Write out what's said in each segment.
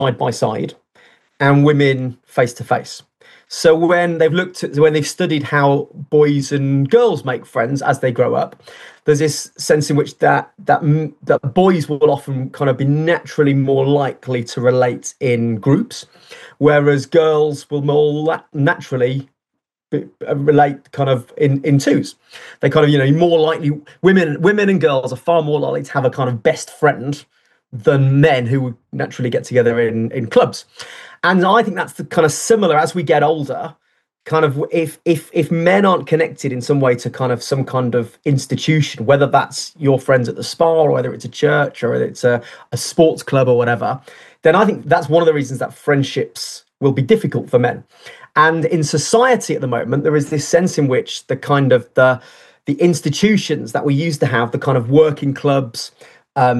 side by side and women face to face. So when they've studied how boys and girls make friends as they grow up, there's this sense in which that boys will often kind of be naturally more likely to relate in groups, whereas girls will more naturally relate kind of in twos. They kind of, more likely, women and girls are far more likely to have a kind of best friend than men who would naturally get together in clubs. And I think that's the kind of similar as we get older. Kind of if men aren't connected in some way to kind of some kind of institution, whether that's your friends at the spa or whether it's a church or whether it's a sports club or whatever, then I think that's one of the reasons that friendships will be difficult for men. And in society at the moment, there is this sense in which the kind of the institutions that we used to have, the kind of working clubs, a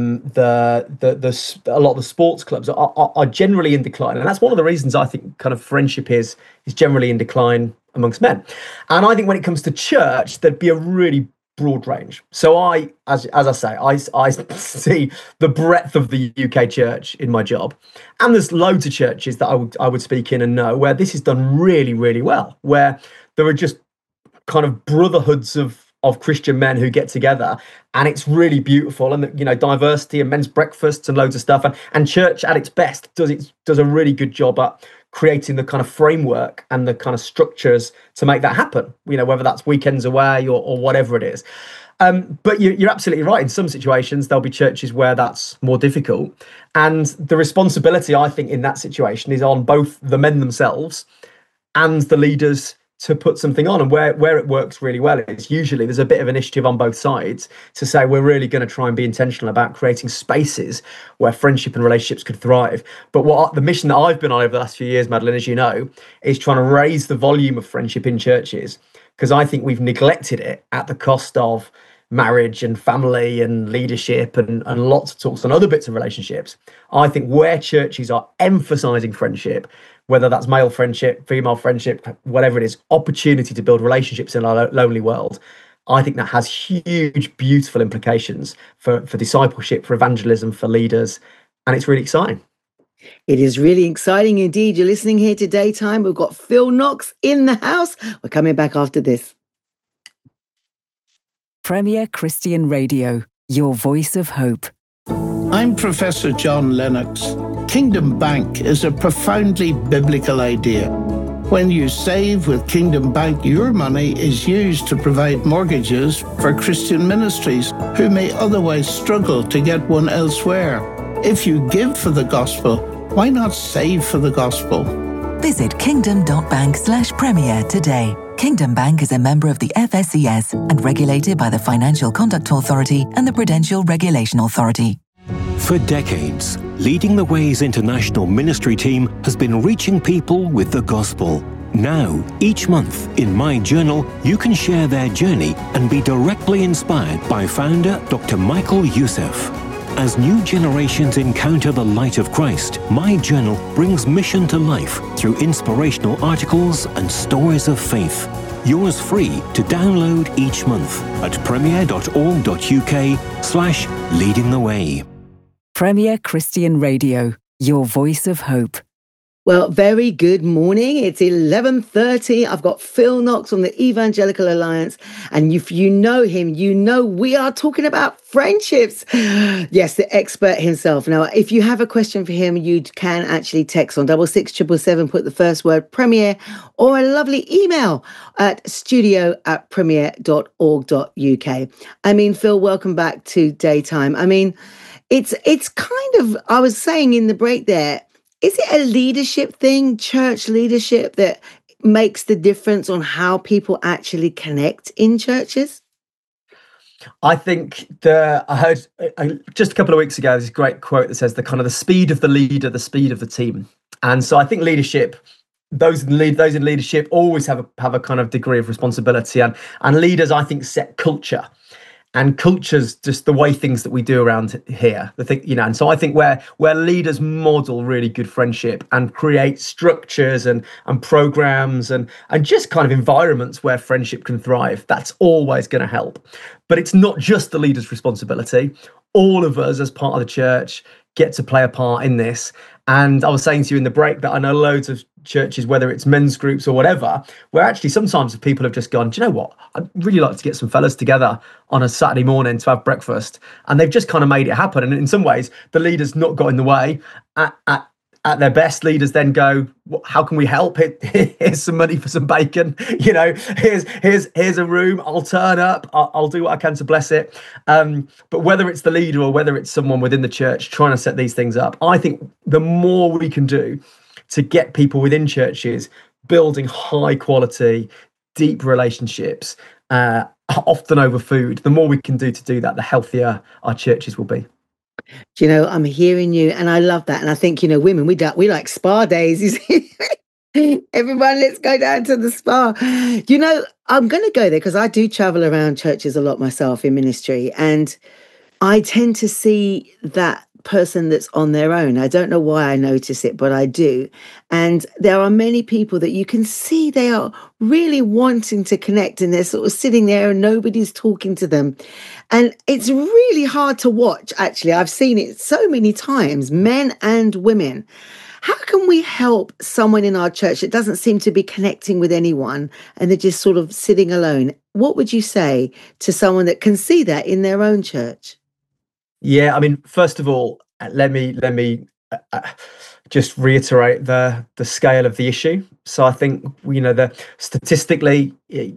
lot of the sports clubs are generally in decline, and that's one of the reasons I think kind of friendship is generally in decline amongst men. And I think when it comes to church, there'd be a really broad range. So as I say, I see the breadth of the UK church in my job, and there's loads of churches that I would speak in and know where this is done really, really well, where there are just kind of brotherhoods of Christian men who get together, and it's really beautiful, and diversity and men's breakfasts and loads of stuff, and church at its best does a really good job at creating the kind of framework and the kind of structures to make that happen, whether that's weekends away or whatever it is. But you're absolutely right. In some situations, there'll be churches where that's more difficult, and the responsibility, I think, in that situation is on both the men themselves and the leaders to put something on. And where it works really well is usually there's a bit of initiative on both sides to say we're really going to try and be intentional about creating spaces where friendship and relationships could thrive. But the mission that I've been on over the last few years, Madeline, as you know, is trying to raise the volume of friendship in churches, because I think we've neglected it at the cost of marriage and family and leadership and lots of talks on other bits of relationships. I think where churches are emphasizing friendship, whether that's male friendship, female friendship, whatever it is, opportunity to build relationships in our lonely world, I think that has huge, beautiful implications for discipleship, for evangelism, for leaders. And it's really exciting. It is really exciting indeed. You're listening here to Daytime. We've got Phil Knox in the house. We're coming back after this. Premier Christian Radio, your voice of hope. I'm Professor John Lennox. Kingdom Bank is a profoundly biblical idea. When you save with Kingdom Bank, your money is used to provide mortgages for Christian ministries who may otherwise struggle to get one elsewhere. If you give for the gospel, why not save for the gospel? Visit kingdom.bank/premier today. Kingdom Bank is a member of the FSCS and regulated by the Financial Conduct Authority and the Prudential Regulation Authority. For decades, Leading the Way's international ministry team has been reaching people with the gospel. Now, each month in My Journal, you can share their journey and be directly inspired by founder Dr. Michael Youssef. As new generations encounter the light of Christ, My Journal brings mission to life through inspirational articles and stories of faith. Yours free to download each month at premier.org.uk/leading the way. Premier Christian Radio, your voice of hope. Well, very good morning. It's 11:30. I've got Phil Knox from the Evangelical Alliance. And if you know him, you know we are talking about friendships. Yes, the expert himself. Now, if you have a question for him, you can actually text on 66777, put the first word Premier, or a lovely email at studio@premier.org.uk. I mean, Phil, welcome back to Daytime. I mean, it's kind of, I was saying in the break there, is it a leadership thing, church leadership, that makes the difference on how people actually connect in churches? I think I heard just a couple of weeks ago this great quote that says the speed of the leader, the speed of the team. And so I think leadership, those in leadership always have a kind of degree of responsibility, and leaders, I think, set culture. And culture's just the way things that we do around here. And so I think where leaders model really good friendship and create structures and programs and just kind of environments where friendship can thrive, that's always going to help. But it's not just the leader's responsibility. All of us as part of the church get to play a part in this. And I was saying to you in the break that I know loads of churches, whether it's men's groups or whatever, where actually sometimes people have just gone, do you know what? I'd really like to get some fellas together on a Saturday morning to have breakfast. And they've just kind of made it happen. And in some ways, the leader's not got in the way. At their best, leaders then go, how can we help? Here's some money for some bacon. You know, here's a room. I'll turn up. I'll do what I can to bless it. But whether it's the leader or whether it's someone within the church trying to set these things up, I think the more we can do to get people within churches building high quality, deep relationships, often over food, the more we can do to do that, the healthier our churches will be. Do you know, I'm hearing you, and I love that. And I think, you know, women, we like spa days. You see? Everyone, let's go down to the spa. You know, I'm going to go there because I do travel around churches a lot myself in ministry, and I tend to see that person that's on their own. I don't know why I notice it, but I do. And there are many people that you can see they are really wanting to connect, and they're sort of sitting there and nobody's talking to them. And it's really hard to watch, actually. I've seen it so many times, men and women. How can we help someone in our church that doesn't seem to be connecting with anyone and they're just sort of sitting alone? What would you say to someone that can see that in their own church? Yeah, I mean, first of all, let me just reiterate the scale of the issue. So I think, you know, statistically,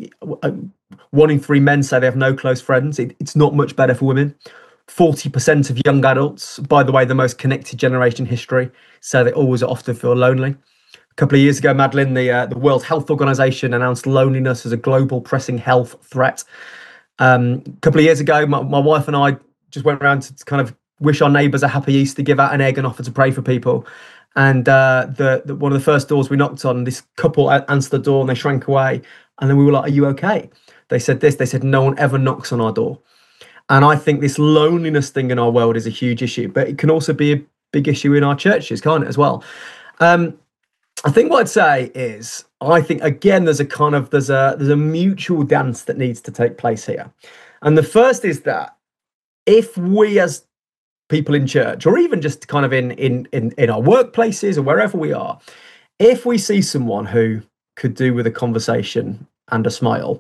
1 in 3 men say they have no close friends. It's not much better for women. 40% of young adults, by the way, the most connected generation in history, so they always often feel lonely. A couple of years ago, Madeline, the World Health Organization announced loneliness as a global pressing health threat. A couple of years ago, my wife and I just went around to kind of wish our neighbours a happy Easter, give out an egg and offer to pray for people. And one of the first doors we knocked on, this couple answered the door and they shrank away. And then we were like, are you okay? They said, no one ever knocks on our door. And I think this loneliness thing in our world is a huge issue, but it can also be a big issue in our churches, can't it, as well? I think what I'd say is, I think, again, there's a mutual dance that needs to take place here. And the first is that if we as people in church, or even just kind of in our workplaces or wherever we are, if we see someone who could do with a conversation and a smile,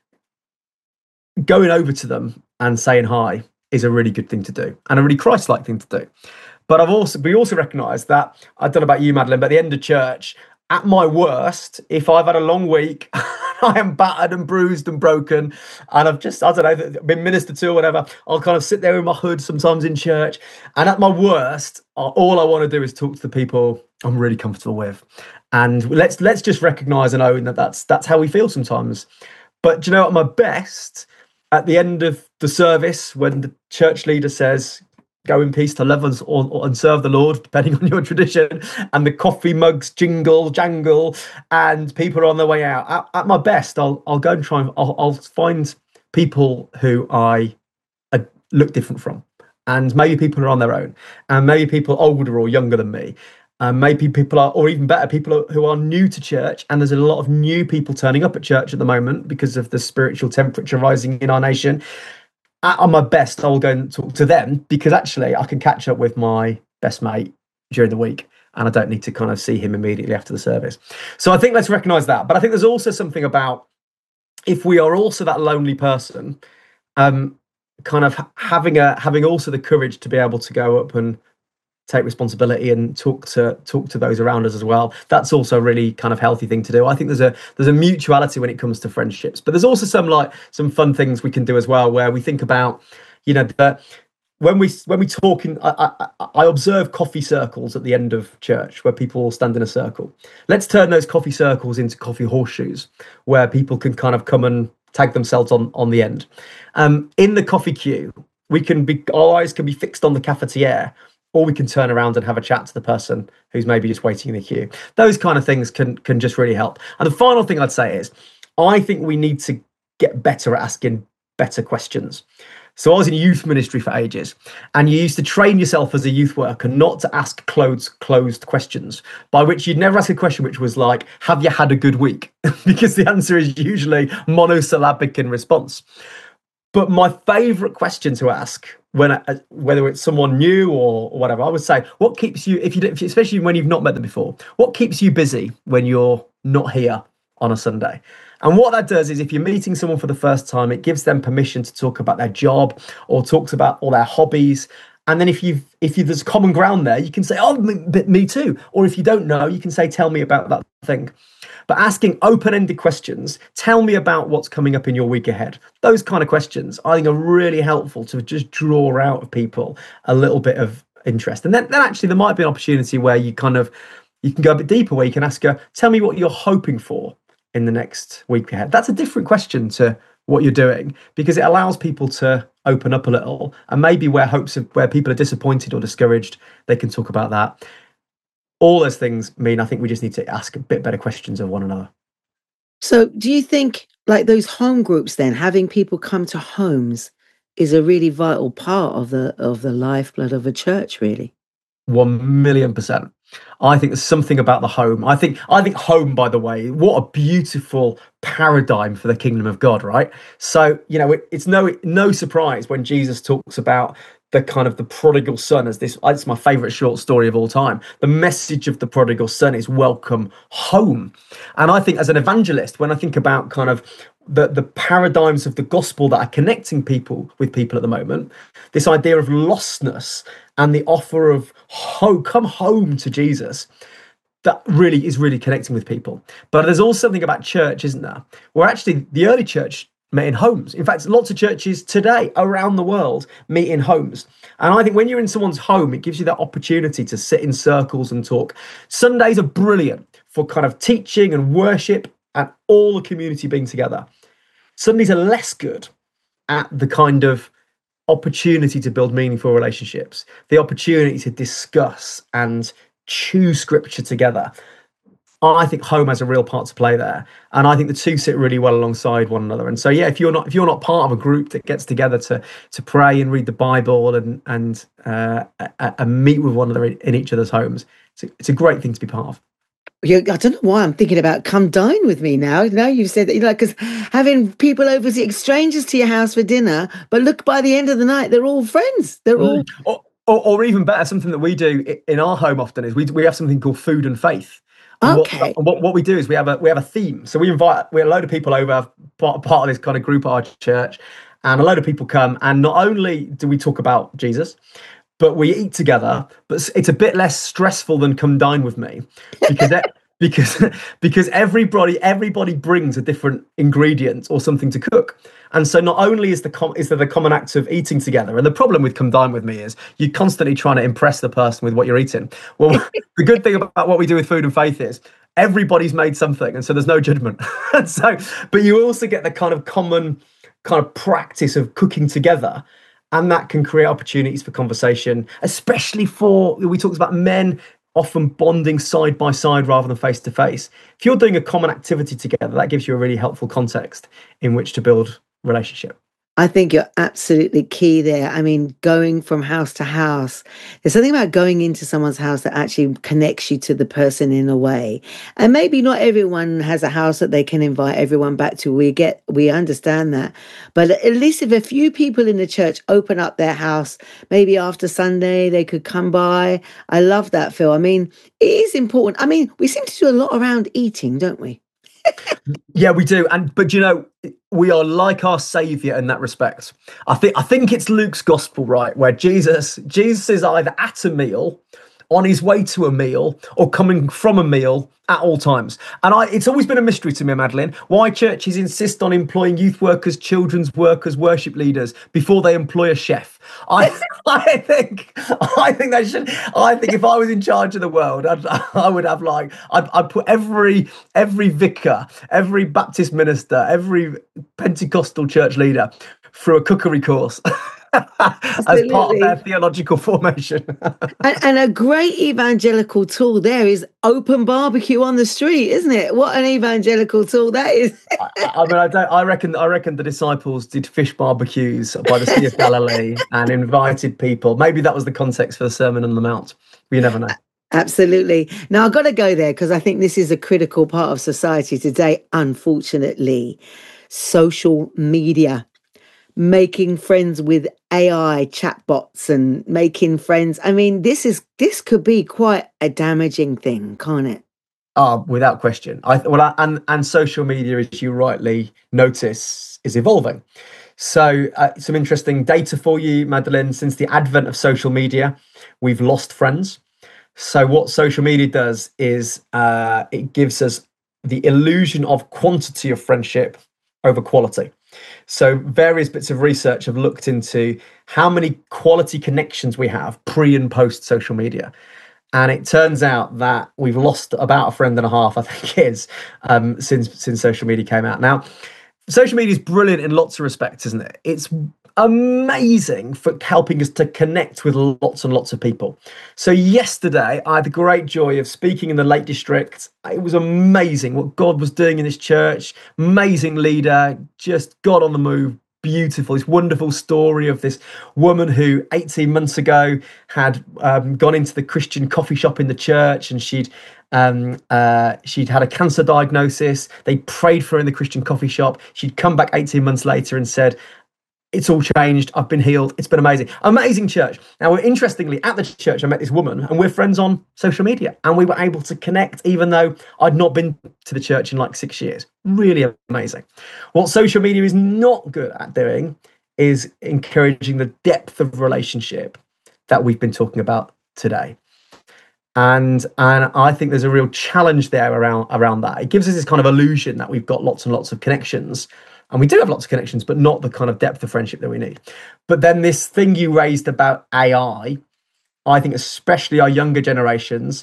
going over to them and saying hi is a really good thing to do and a really Christ-like thing to do. But we also recognise that, I don't know about you, Madeline, but at the end of church, at my worst, if I've had a long week, I am battered and bruised and broken, and I've just, I don't know, been ministered to or whatever, I'll kind of sit there in my hood sometimes in church. And at my worst, all I want to do is talk to the people I'm really comfortable with. And let's just recognise and own that that's how we feel sometimes. But do you know, at my best, at the end of the service, when the church leader says, go in peace to love and serve the Lord, depending on your tradition, and the coffee mugs jangle, and people are on their way out. At my best, I'll go and try and I'll find people who I look different from, and maybe people are on their own, and maybe people older or younger than me. Maybe people are, or even better, people who are new to church, and there's a lot of new people turning up at church at the moment because of the spiritual temperature rising in our nation. At my best, I will go and talk to them, because actually I can catch up with my best mate during the week, and I don't need to kind of see him immediately after the service. So I think let's recognise that. But I think there's also something about, if we are also that lonely person, kind of having also the courage to be able to go up and take responsibility and talk to those around us as well. That's also a really kind of healthy thing to do. I think there's a mutuality when it comes to friendships, but there's also some fun things we can do as well, where we think about, you know, that when we talk in, I observe coffee circles at the end of church where people all stand in a circle. Let's turn those coffee circles into coffee horseshoes, where people can kind of come and tag themselves on the end. In the coffee queue, our eyes can be fixed on the cafetiere, or we can turn around and have a chat to the person who's maybe just waiting in the queue. Those kind of things can just really help. And the final thing I'd say is, I think we need to get better at asking better questions. So I was in youth ministry for ages, and you used to train yourself as a youth worker not to ask closed questions, by which you'd never ask a question which was like, have you had a good week? Because the answer is usually monosyllabic in response. But my favourite question to ask whether it's someone new or whatever, I would say, what keeps you, especially when you've not met them before, what keeps you busy when you're not here on a Sunday? And what that does is, if you're meeting someone for the first time, it gives them permission to talk about their job or talks about all their hobbies. And then if there's common ground there, you can say, oh, me too. Or if you don't know, you can say, tell me about that thing. But asking open-ended questions, tell me about what's coming up in your week ahead. Those kind of questions, I think, are really helpful to just draw out of people a little bit of interest. And then actually there might be an opportunity where you can go a bit deeper, where you can ask her, tell me what you're hoping for in the next week ahead. That's a different question to what you're doing, because it allows people to open up a little, and maybe where people are disappointed or discouraged, they can talk about that. All those things mean I think we just need to ask a bit better questions of one another. So do you think, like, those home groups then, having people come to homes is a really vital part of the lifeblood of a church, really? 1,000,000%. I think there's something about the home. I think home, by the way, what a beautiful paradigm for the kingdom of God, right? So, it's no surprise when Jesus talks about the kind of the prodigal son as this. It's my favorite short story of all time. The message of the prodigal son is welcome home. And I think as an evangelist, when I think about kind of the paradigms of the gospel that are connecting people with people at the moment, this idea of lostness and the offer of come home to Jesus, that really is connecting with people. But there's also something about church, isn't there? Where actually the early church met in homes. In fact, lots of churches today around the world meet in homes. And I think when you're in someone's home, it gives you that opportunity to sit in circles and talk. Sundays are brilliant for kind of teaching and worship and all the community being together. Sundays are less good at the kind of opportunity to build meaningful relationships, the opportunity to discuss and choose scripture together. I think home has a real part to play there, and I think the two sit really well alongside one another. And so, yeah, if you're not part of a group that gets together to pray and read the Bible and meet with one another in each other's homes, it's a great thing to be part of. I don't know why I'm thinking about come dine with me now. Now you've said that, because having people over, strangers to your house for dinner, but look, by the end of the night, they're all friends. They're all. Or even better, something that we do in our home often is we have something called food and faith. Okay. What we do is we have a theme. So we invite a load of people over, part of this kind of group at our church, and a load of people come. And not only do we talk about Jesus, but we eat together. But it's a bit less stressful than come dine with me, because everybody brings a different ingredient or something to cook. And so not only is there the common act of eating together, and the problem with come dine with me is you're constantly trying to impress the person with what you're eating. Well, the good thing about what we do with food and faith is everybody's made something, and so there's no judgment. But you also get the kind of common kind of practice of cooking together, and that can create opportunities for conversation, especially we talked about men often bonding side by side rather than face to face. If you're doing a common activity together, that gives you a really helpful context in which to build relationship. I think you're absolutely key there. I mean, going from house to house, there's something about going into someone's house that actually connects you to the person in a way. And maybe not everyone has a house that they can invite everyone back to. We understand that. But at least if a few people in the church open up their house, maybe after Sunday, they could come by. I love that, Phil. I mean, it is important. I mean, we seem to do a lot around eating, don't we? Yeah, we do. But we are like our Saviour in that respect. I think it's Luke's gospel, right, where Jesus is either at a meal, on his way to a meal, or coming from a meal at all times. And it's always been a mystery to me, Madeline, why churches insist on employing youth workers, children's workers, worship leaders before they employ a chef. I think they should. I think if I was in charge of the world, I would have I'd put every vicar, every Baptist minister, every Pentecostal church leader through a cookery course. As part of their theological formation. and a great evangelical tool there is open barbecue on the street, isn't it? What an evangelical tool that is. I reckon the disciples did fish barbecues by the Sea of Galilee and invited people. Maybe that was the context for the Sermon on the Mount. You never know. Absolutely. Now, I've got to go there because I think this is a critical part of society today, unfortunately. Social media. Making friends with AI chatbots and making friends. I mean, this could be quite a damaging thing, can't it? Without question. And social media, as you rightly notice, is evolving. So some interesting data for you, Madeleine. Since the advent of social media, we've lost friends. So what social media does is it gives us the illusion of quantity of friendship over quality. So various bits of research have looked into how many quality connections we have pre and post social media. And it turns out that we've lost about a friend and a half, I think it is, since social media came out. Now, social media is brilliant in lots of respects, isn't it? It's amazing for helping us to connect with lots and lots of people. So yesterday, I had the great joy of speaking in the Lake District. It was amazing what God was doing in this church. Amazing leader, just God on the move. Beautiful, this wonderful story of this woman who 18 months ago had gone into the Christian coffee shop in the church, and she'd had a cancer diagnosis. They prayed for her in the Christian coffee shop. She'd come back 18 months later and said, "It's all changed. I've been healed. It's been amazing." Amazing church. Now, interestingly, at the church, I met this woman and we're friends on social media, and we were able to connect even though I'd not been to the church in like 6 years. Really amazing. What social media is not good at doing is encouraging the depth of relationship that we've been talking about today. And I think there's a real challenge there around that. It gives us this kind of illusion that we've got lots and lots of connections. And we do have lots of connections, but not the kind of depth of friendship that we need. But then this thing you raised about AI, I think especially our younger generations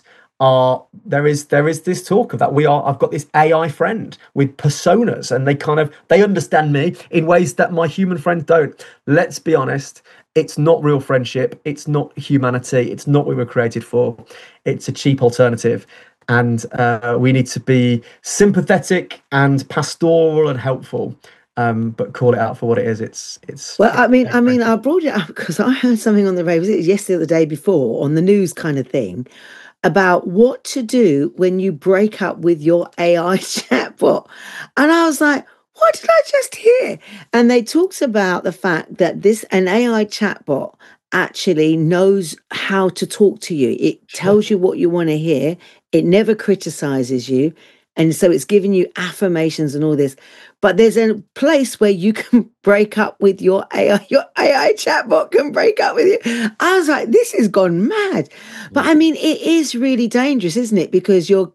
there is this talk of that I've got this AI friend with personas, and they understand me in ways that my human friends don't. Let's be honest, it's not real friendship. It's not humanity. It's not what we were created for. It's a cheap alternative. And we need to be sympathetic and pastoral and helpful, but call it out for what it is. It's. Well, I mean, I brought it up because I heard something on the radio, was it yesterday or the day before, on the news kind of thing, about what to do when you break up with your AI chatbot, and I was like, what did I just hear? And they talked about the fact that an AI chatbot actually knows how to talk to you. It tells you what you want to hear. It never criticizes you. And so it's giving you affirmations and all this. But there's a place where you can break up with your AI. Your AI chatbot can break up with you. I was like, this has gone mad. But I mean, it is really dangerous, isn't it? Because you're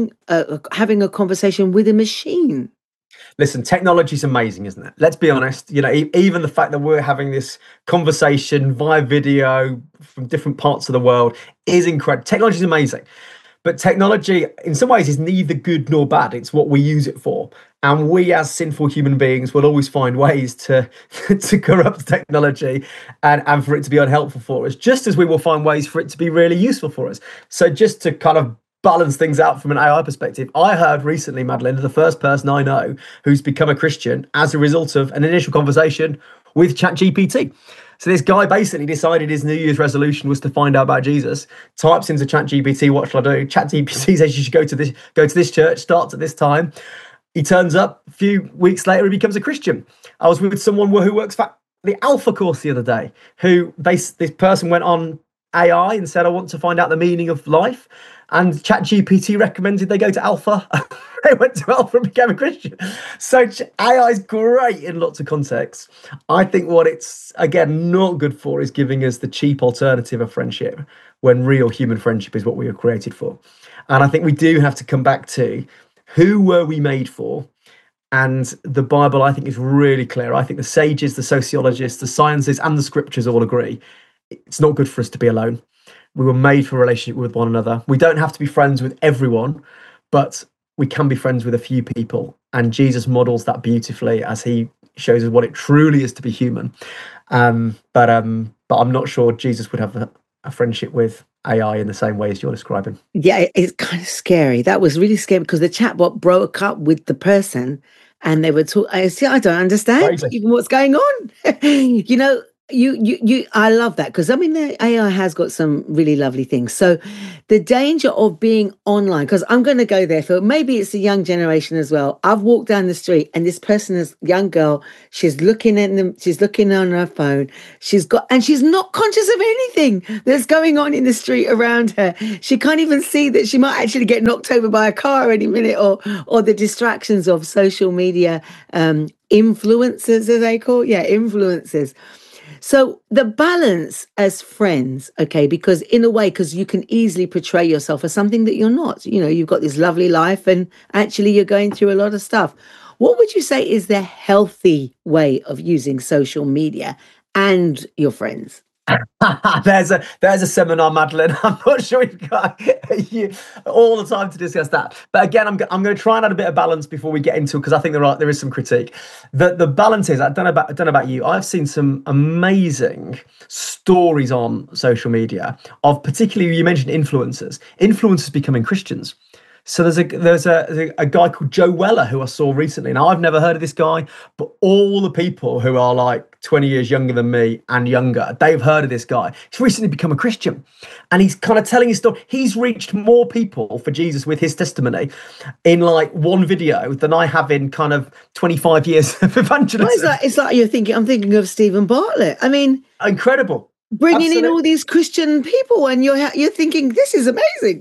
having a conversation with a machine. Listen, technology is amazing, isn't it? Let's be honest. Even the fact that we're having this conversation via video from different parts of the world is incredible. Technology is amazing. But technology, in some ways, is neither good nor bad. It's what we use it for. And we, as sinful human beings, will always find ways to corrupt technology and for it to be unhelpful for us, just as we will find ways for it to be really useful for us. So just to kind of balance things out from an AI perspective, I heard recently, Madeleine, the first person I know who's become a Christian as a result of an initial conversation with ChatGPT. So this guy basically decided his New Year's resolution was to find out about Jesus, types into ChatGPT, what shall I do? ChatGPT says you should go to this church, starts at this time. He turns up, a few weeks later, he becomes a Christian. I was with someone who works for the Alpha course the other day, this person went on AI and said, I want to find out the meaning of life. And ChatGPT recommended they go to Alpha. They went to Alpha and became a Christian. So AI is great in lots of contexts. I think what it's, again, not good for is giving us the cheap alternative of friendship when real human friendship is what we were created for. And I think we do have to come back to who were we made for? And the Bible, I think, is really clear. I think the sages, the sociologists, the sciences, and the scriptures all agree it's not good for us to be alone. We were made for a relationship with one another. We don't have to be friends with everyone, but we can be friends with a few people. And Jesus models that beautifully as he shows us what it truly is to be human. But I'm not sure Jesus would have a friendship with AI in the same way as you're describing. Yeah, it's kind of scary. That was really scary because the chatbot broke up with the person and they were talking. I don't understand even what's going on. I love that, because I mean the AI has got some really lovely things. So the danger of being online, because I'm going to go there, Phil, maybe it's a young generation as well. I've walked down the street and this person is young girl, she's looking at them, she's looking on her phone, and she's not conscious of anything that's going on in the street around her. She can't even see that she might actually get knocked over by a car any minute, or the distractions of social media influencers, as they call it. Yeah, influencers. So the balance as friends, okay, because in a way, because you can easily portray yourself as something that you're not. You know, you've got this lovely life and actually you're going through a lot of stuff. What would you say is the healthy way of using social media and your friends? there's a seminar, Madeline. I'm not sure we've got all the time to discuss that. But again, I'm going to try and add a bit of balance before we get into it, because I think there is some critique. The balance is, I don't know about you. I've seen some amazing stories on social media of, particularly, you mentioned influencers becoming Christians. So there's a guy called Joe Weller who I saw recently. Now, I've never heard of this guy, but all the people who are like 20 years younger than me and younger, they've heard of this guy. He's recently become a Christian, and he's kind of telling his story. He's reached more people for Jesus with his testimony in like one video than I have in kind of 25 years of evangelism. Well, it's like I'm thinking of Stephen Bartlett. I mean, incredible. Bringing in all these Christian people, and you're thinking, this is amazing.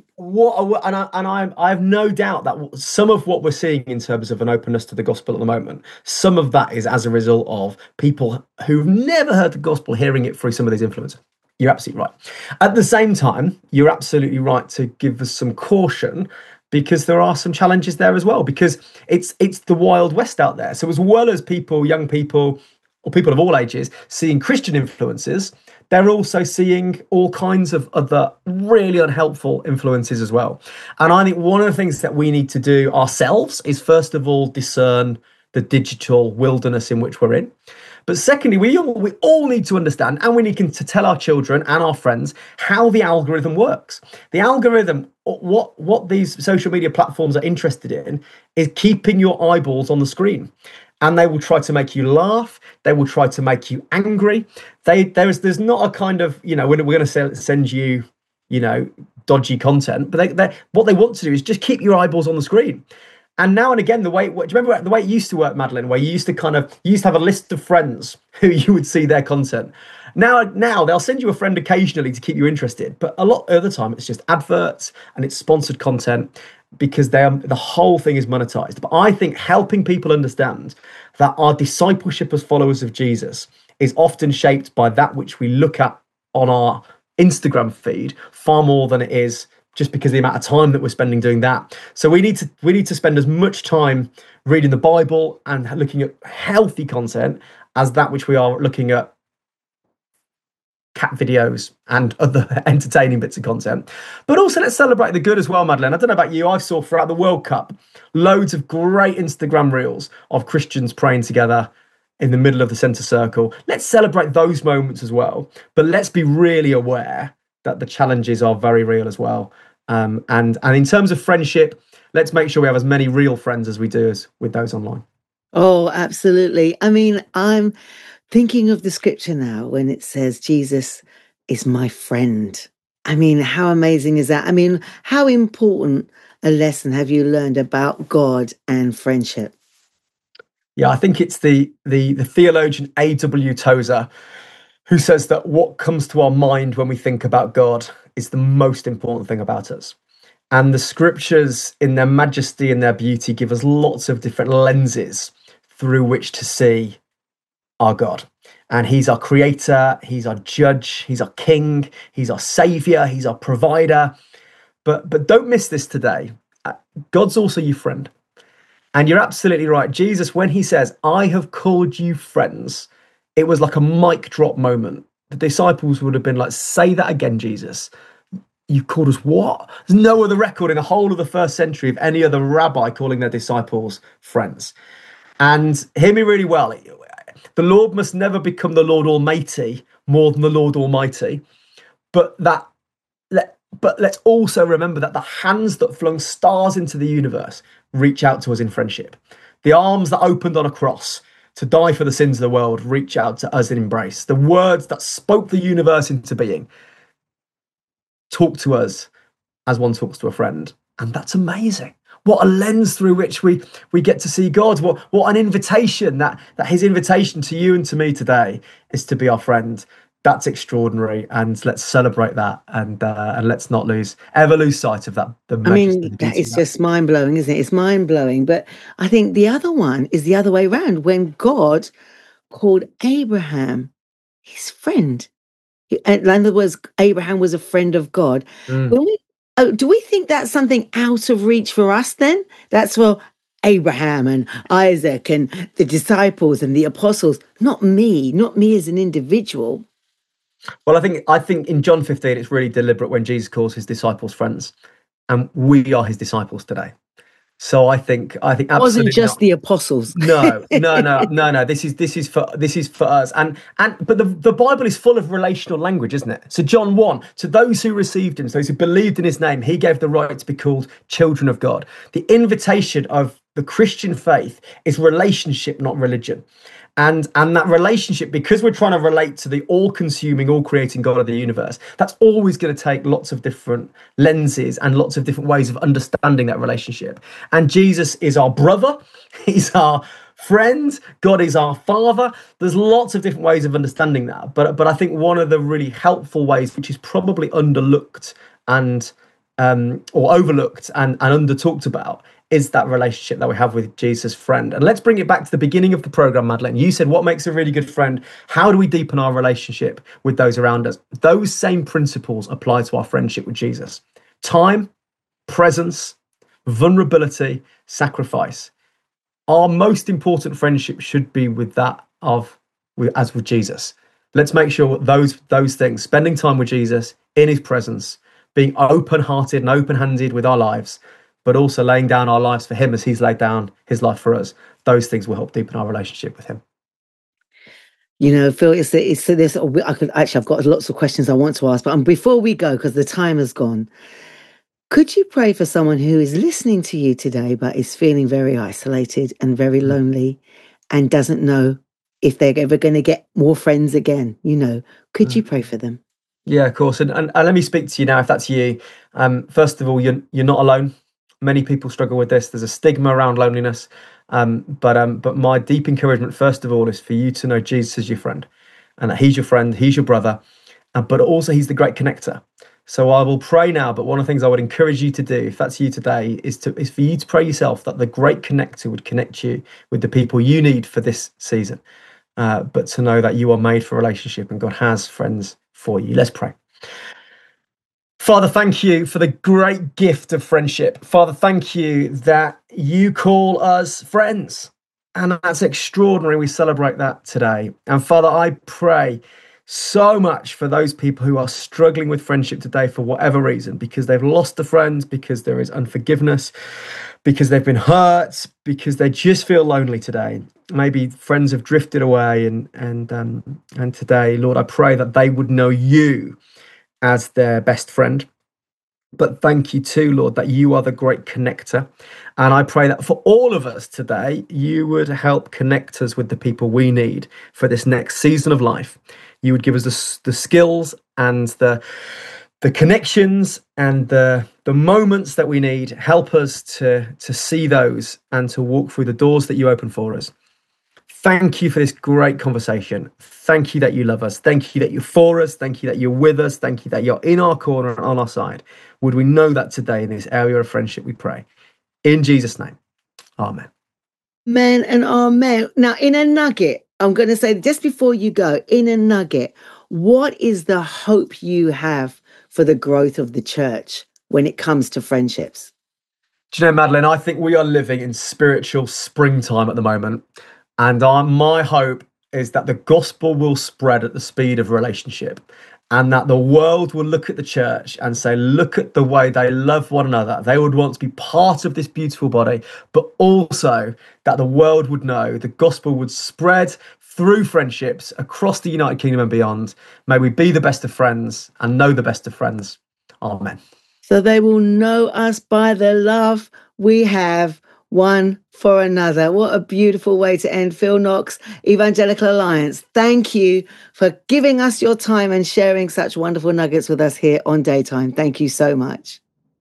I have no doubt that some of what we're seeing in terms of an openness to the gospel at the moment, some of that is as a result of people who've never heard the gospel hearing it through some of these influencers. You're absolutely right. At the same time, you're absolutely right to give us some caution, because there are some challenges there as well, because it's the Wild West out there. So as well as young people, or people of all ages, seeing Christian influences, they're also seeing all kinds of other really unhelpful influences as well. And I think one of the things that we need to do ourselves is, first of all, discern the digital wilderness in which we're in. But secondly, we all need to understand, and we need to tell our children and our friends how the algorithm works. The algorithm, what these social media platforms are interested in, is keeping your eyeballs on the screen. And they will try to make you laugh. They will try to make you angry. There's not a kind of, we're going to send you, dodgy content. But what they want to do is just keep your eyeballs on the screen. And now and again, do you remember the way it used to work, Madeline, where you used to have a list of friends who you would see their content. Now they'll send you a friend occasionally to keep you interested. But a lot of the time, it's just adverts and it's sponsored content, because the whole thing is monetized. But I think helping people understand that our discipleship as followers of Jesus is often shaped by that which we look at on our Instagram feed far more than it is just because of the amount of time that we're spending doing that. So we need to spend as much time reading the Bible and looking at healthy content as that which we are looking at cat videos and other entertaining bits of content. But also, let's celebrate the good as well, Madeline. I don't know about you, I saw throughout the World Cup loads of great Instagram reels of Christians praying together in the middle of the centre circle. Let's celebrate those moments as well, but let's be really aware that the challenges are very real as well. And in terms of friendship, let's make sure we have as many real friends as we do as with those online. Oh, absolutely. I mean, I'm thinking of the scripture now when it says Jesus is my friend. I mean, how amazing is that? I mean, how important a lesson have you learned about God and friendship? Yeah, I think it's the theologian A.W. Tozer who says that what comes to our mind when we think about God is the most important thing about us. And the scriptures, in their majesty and their beauty, give us lots of different lenses through which to see our God. And he's our creator, he's our judge, he's our king, he's our savior, he's our provider. But don't miss this today. God's also your friend. And you're absolutely right. Jesus, when he says, I have called you friends, it was like a mic drop moment. The disciples would have been like, say that again, Jesus. You called us what? There's no other record in the whole of the first century of any other rabbi calling their disciples friends. And hear me really well. The Lord must never become the Lord Almighty more than the Lord Almighty. But let's also remember that the hands that flung stars into the universe reach out to us in friendship. The arms that opened on a cross, to die for the sins of the world, reach out to us in embrace. The words that spoke the universe into being talk to us as one talks to a friend. And that's amazing. What a lens through which we get to see God. What an invitation that his invitation to you and to me today is to be our friend. That's extraordinary, and let's celebrate that, and let's not ever lose sight of that. That is just mind blowing, isn't it? It's mind blowing. But I think the other one is the other way around. When God called Abraham his friend, in other words, Abraham was a friend of God. When do we think that's something out of reach for us then? That's for Abraham and Isaac and the disciples and the apostles, not me as an individual. Well, I think in John 15, it's really deliberate when Jesus calls his disciples friends, and we are his disciples today. So I think absolutely it wasn't just the apostles. No. This is for us. But the Bible is full of relational language, isn't it? So John 1, to those who received him, those who believed in his name, he gave the right to be called children of God. The invitation of the Christian faith is relationship, not religion. And that relationship, because we're trying to relate to the all-consuming, all-creating God of the universe, that's always going to take lots of different lenses and lots of different ways of understanding that relationship. And Jesus is our brother. He's our friend. God is our father. There's lots of different ways of understanding that. But I think one of the really helpful ways, which is probably underlooked and or overlooked and under talked about, is that relationship that we have with Jesus' friend. And let's bring it back to the beginning of the program, Madeleine. You said, what makes a really good friend? How do we deepen our relationship with those around us? Those same principles apply to our friendship with Jesus. Time, presence, vulnerability, sacrifice. Our most important friendship should be with Jesus. Let's make sure those things, spending time with Jesus in his presence, being open-hearted and open-handed with our lives, but also laying down our lives for him as he's laid down his life for us. Those things will help deepen our relationship with him. You know, Phil, I've got lots of questions I want to ask, but before we go, because the time has gone, could you pray for someone who is listening to you today, but is feeling very isolated and very lonely and doesn't know if they're ever going to get more friends again? Could you pray for them? Yeah, of course. And let me speak to you now, if that's you. First of all, you're not alone. Many people struggle with this. There's a stigma around loneliness. But my deep encouragement, first of all, is for you to know Jesus as your friend, and that he's your friend, he's your brother, but also he's the great connector. So I will pray now, but one of the things I would encourage you to do, if that's you today, is for you to pray yourself that the great connector would connect you with the people you need for this season, but to know that you are made for relationship and God has friends for you. Let's pray. Father, thank you for the great gift of friendship. Father, thank you that you call us friends. And that's extraordinary. We celebrate that today. And Father, I pray so much for those people who are struggling with friendship today for whatever reason, because they've lost a friend, because there is unforgiveness, because they've been hurt, because they just feel lonely today. Maybe friends have drifted away, and today, Lord, I pray that they would know you as their best friend. But thank you too, Lord, that you are the great connector. And I pray that for all of us today, you would help connect us with the people we need for this next season of life. You would give us the skills and the connections and the moments that we need. Help us to see those and to walk through the doors that you open for us. Thank you for this great conversation. Thank you that you love us. Thank you that you're for us. Thank you that you're with us. Thank you that you're in our corner and on our side. Would we know that today in this area of friendship, we pray. In Jesus' name, amen. Amen and amen. Now, in a nugget, I'm going to say, just before you go, in a nugget, what is the hope you have for the growth of the church when it comes to friendships? Do you know, Madeleine, I think we are living in spiritual springtime at the moment. And my hope is that the gospel will spread at the speed of relationship, and that the world will look at the church and say, look at the way they love one another. They would want to be part of this beautiful body, but also that the world would know the gospel would spread through friendships across the United Kingdom and beyond. May we be the best of friends and know the best of friends. Amen. So they will know us by the love we have one for another. What a beautiful way to end. Phil Knox, Evangelical Alliance, thank you for giving us your time and sharing such wonderful nuggets with us here on Daytime. Thank you so much.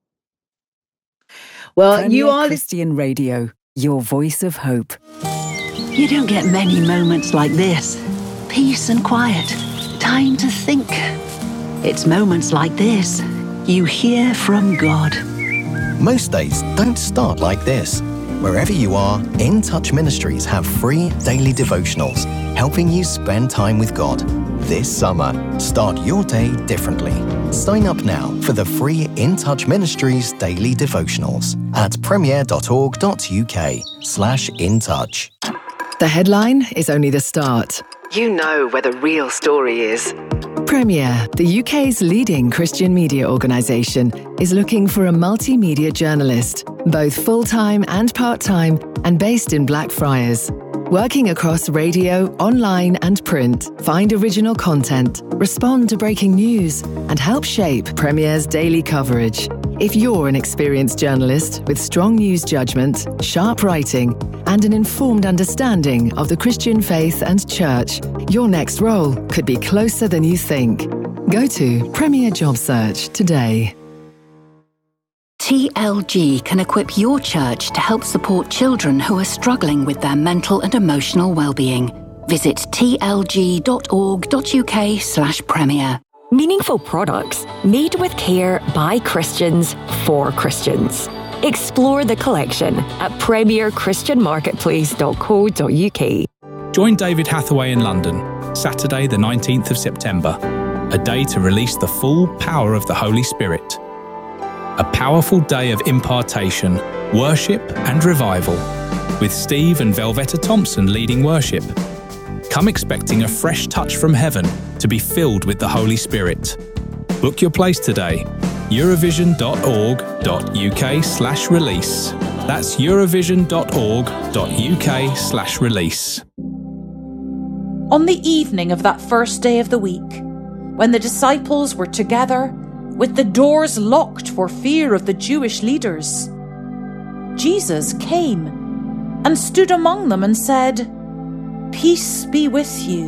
Well, Premier you are Christian Radio, your voice of hope. You don't get many moments like this. Peace and quiet. Time to think. It's moments like this you hear from God. Most days don't start like this. Wherever you are, In Touch Ministries have free daily devotionals, helping you spend time with God. This summer, start your day differently. Sign up now for the free In Touch Ministries daily devotionals at premier.org.uk/intouch. The headline is only the start. You know where the real story is. Premier, the UK's leading Christian media organisation, is looking for a multimedia journalist, both full-time and part-time, and based in Blackfriars. Working across radio, online and print, find original content, respond to breaking news, and help shape Premier's daily coverage. If you're an experienced journalist with strong news judgment, sharp writing, and an informed understanding of the Christian faith and church, your next role could be closer than you think. Go to Premier Job Search today. TLG can equip your church to help support children who are struggling with their mental and emotional well-being. Visit tlg.org.uk/premier. Meaningful products made with care by Christians for Christians. Explore the collection at premierchristianmarketplace.co.uk. Join David Hathaway in London, Saturday the 19th of September, a day to release the full power of the Holy Spirit. A powerful day of impartation, worship and revival, with Steve and Velvetta Thompson leading worship. Come expecting a fresh touch from heaven to be filled with the Holy Spirit. Book your place today. Eurovision.org.uk/release. That's Eurovision.org.uk/release. On the evening of that first day of the week, when the disciples were together, with the doors locked for fear of the Jewish leaders, Jesus came and stood among them and said, "Peace be with you."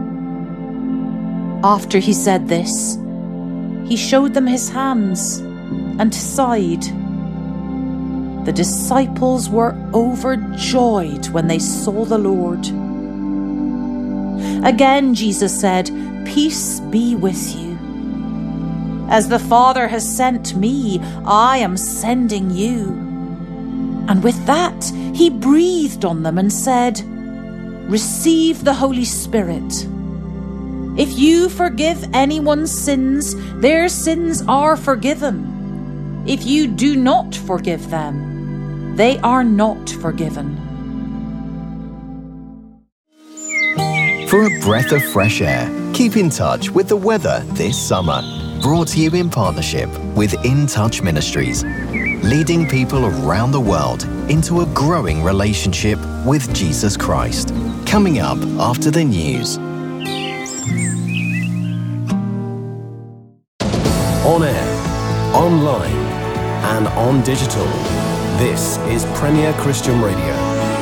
After he said this, he showed them his hands and side. The disciples were overjoyed when they saw the Lord. Again, Jesus said, "Peace be with you. As the Father has sent me, I am sending you." And with that, he breathed on them and said, "Receive the Holy Spirit. If you forgive anyone's sins, their sins are forgiven. If you do not forgive them, they are not forgiven." For a breath of fresh air, keep in touch with the weather this summer. Brought to you in partnership with In Touch Ministries, leading people around the world into a growing relationship with Jesus Christ. Coming up after the news. On air, online, and on digital. This is Premier Christian Radio.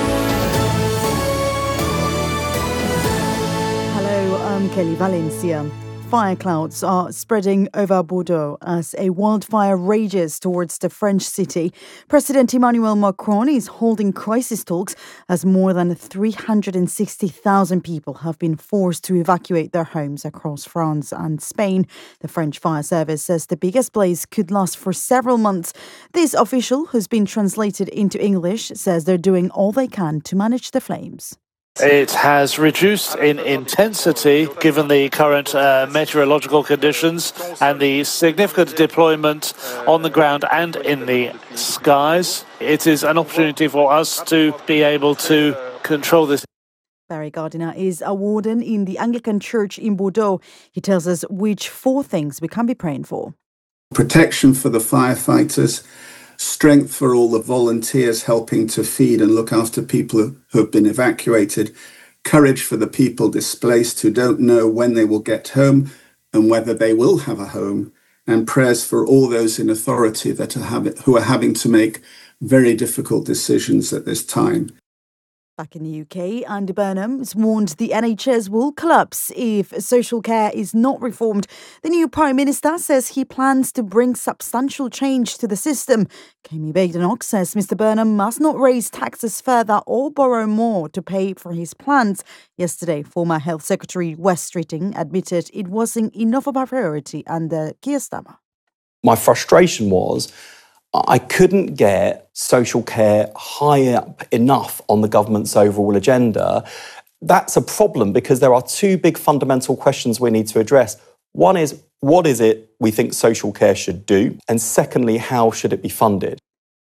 Hello, I'm Kelly Valencia. Fire clouds are spreading over Bordeaux as a wildfire rages towards the French city. President Emmanuel Macron is holding crisis talks as more than 360,000 people have been forced to evacuate their homes across France and Spain. The French fire service says the biggest blaze could last for several months. This official, who's been translated into English, says they're doing all they can to manage the flames. It has reduced in intensity given the current meteorological conditions and the significant deployment on the ground and in the skies. It is an opportunity for us to be able to control this. Barry Gardiner is a warden in the Anglican Church in Bordeaux. He tells us which 4 things we can be praying for. Protection for the firefighters, strength for all the volunteers helping to feed and look after people who have been evacuated, courage for the people displaced who don't know when they will get home and whether they will have a home, and prayers for all those in authority who are having to make very difficult decisions at this time. Back in the UK, Andy Burnham has warned the NHS will collapse if social care is not reformed. The new Prime Minister says he plans to bring substantial change to the system. Kemi Badenoch says Mr Burnham must not raise taxes further or borrow more to pay for his plans. Yesterday, former Health Secretary Wes Streeting admitted it wasn't enough of a priority under Keir Starmer. My frustration was I couldn't get social care high up enough on the government's overall agenda. That's a problem because there are two big fundamental questions we need to address. One is, what is it we think social care should do? And secondly, how should it be funded?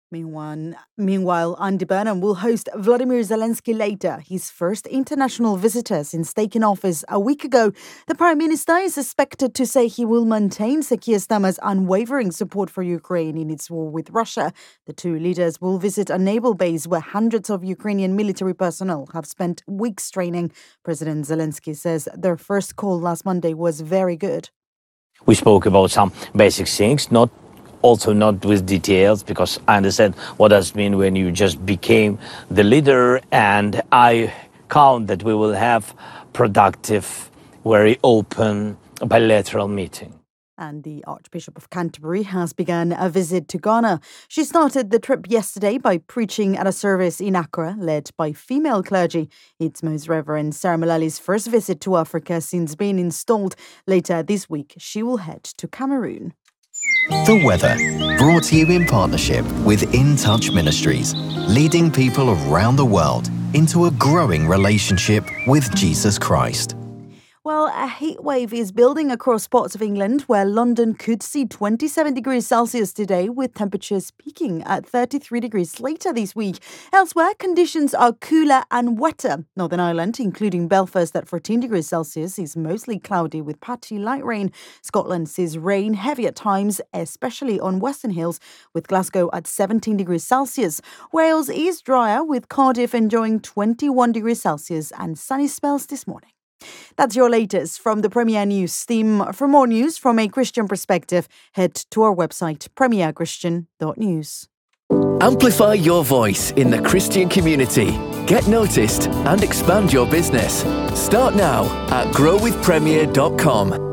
Meanwhile, Andy Burnham will host Vladimir Zelensky later, his first international visitor since taking office a week ago. The Prime Minister is expected to say he will maintain Keir Starmer's unwavering support for Ukraine in its war with Russia. The two leaders will visit a naval base where hundreds of Ukrainian military personnel have spent weeks training. President Zelensky says their first call last Monday was very good. We spoke about some basic things, not with details, because I understand what does it mean when you just became the leader, and I count that we will have productive, very open bilateral meeting. And the Archbishop of Canterbury has begun a visit to Ghana. She started the trip yesterday by preaching at a service in Accra, led by female clergy. It's Most Reverend Sarah Malali's first visit to Africa since being installed. Later this week, she will head to Cameroon. The weather, brought to you in partnership with In Touch Ministries, leading people around the world into a growing relationship with Jesus Christ. Well, a heat wave is building across parts of England where London could see 27 degrees Celsius today, with temperatures peaking at 33 degrees later this week. Elsewhere, conditions are cooler and wetter. Northern Ireland, including Belfast at 14 degrees Celsius, is mostly cloudy with patchy light rain. Scotland sees rain heavy at times, especially on Western Hills, with Glasgow at 17 degrees Celsius. Wales is drier, with Cardiff enjoying 21 degrees Celsius and sunny spells this morning. That's your latest from the Premier News team. For more news from a Christian perspective, head to our website, premierchristian.news. Amplify your voice in the Christian community. Get noticed and expand your business. Start now at growwithpremier.com.